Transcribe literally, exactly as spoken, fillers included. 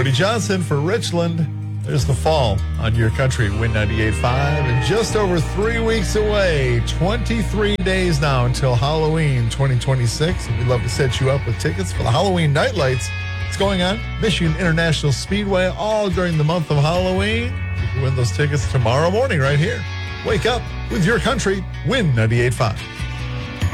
Cody Johnson for Richland. There's the fall on Your Country, Win ninety-eight point five. And just over three weeks away, twenty-three days now until Halloween twenty twenty-six. And we'd love to set you up with tickets for the Halloween Night Lights. It's going on Michigan International Speedway all during the month of Halloween. You can win those tickets tomorrow morning right here. Wake up with Your Country, Win ninety-eight point five.